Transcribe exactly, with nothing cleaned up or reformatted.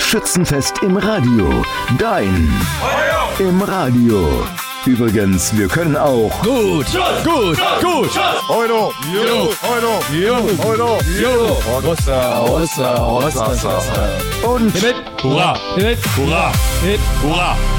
Schützenfest im Radio. Dein im Radio. Übrigens, wir können auch gut, gut, gut. Euro, Euro, Euro, Euro, Euro. Rossa, Rossa, Rossa, und Hit, hurra, Hit, hurra, Hit, hurra.